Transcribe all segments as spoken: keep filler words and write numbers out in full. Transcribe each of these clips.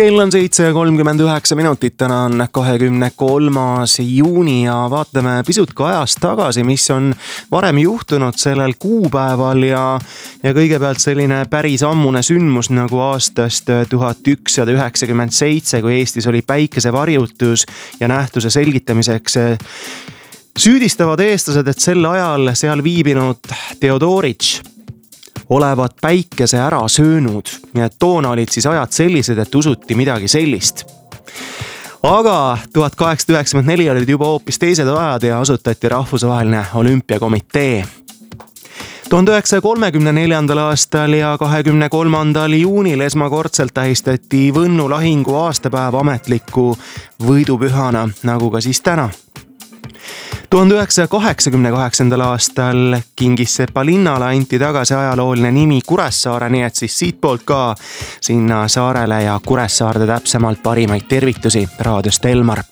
kell on seitse ja kolmkümmend üheksa minutit, täna on kahekümne kolmas juuni ja vaatame pisut ka ajast tagasi, mis on varem juhtunud sellel kuupäeval ja, ja kõigepealt selline päris ammune sündmus nagu aastast tuhat ükssada üheksakümmend seitse, kui Eestis oli päikesevarjutus ja nähtuse selgitamiseks süüdistavad eestlased, et sel ajal seal viibinud Theodoritš olevat päikese ära söönud. Nii et toona olid siis ajad sellised, et usuti midagi sellist. Aga tuhat kaheksasada üheksakümmend neli olid juba hoopis teised ajad ja asutati rahvusvaheline olümpiakomitee. tuhande üheksasaja kolmekümne neljandal aastal ja kahekümne kolmandal juunil esmakordselt tähistati Võnnu lahingu aastapäev ametliku võidupühana, nagu ka siis täna. tuhande üheksasaja kaheksakümne kaheksandal aastal Kingissepa linnale anti tagasi ajalooline nimi Kuressaare, nii et siis siitpoolt ka sinna saarele ja Kuressaarde täpsemalt parimaid tervitusi raadiost Elmar.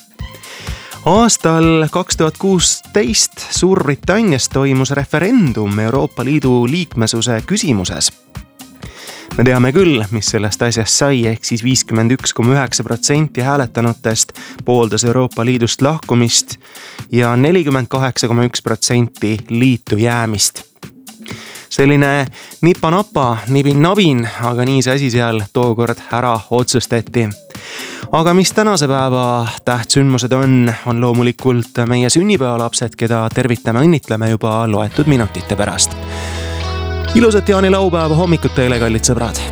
Aastal kaks tuhat kuusteist Suurbritannias toimus referendum Euroopa Liidu liikmesuse küsimuses. Me teame küll, mis sellest asjast sai, ehk siis viiskümmend üks koma üheksa protsenti hääletanutest pooldas Euroopa Liidust lahkumist ja nelikümmend kaheksa koma üks protsenti liitu jäämist. Selline nipa-napa, nibin-nabin, aga nii see asi seal tookord ära otsustati. Aga mis tänase päeva tähtsündmused on, on loomulikult meie sünnipäevalapsed, keda tervitame, õnnitleme juba loetud minutite pärast. Ilusat jaanilaupäeva hommikut teile, kallid sõbrad!